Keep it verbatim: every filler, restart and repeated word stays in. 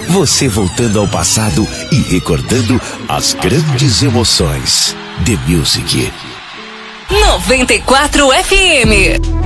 Você voltando ao passado e recordando as grandes emoções. The Music. noventa e quatro F M.